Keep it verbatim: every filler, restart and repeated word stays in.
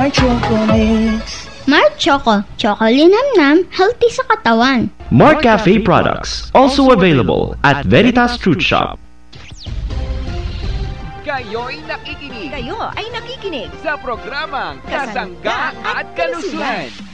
Mar Choco Mix. Mar Choco, Chocolinamnam, healthy sa katawan. Mar Cafe products, also available at Veritas Fruit Shop. Kayo'y nakikinig. Kayo ay nakikinig sa programang Kasangga at Kalusugan.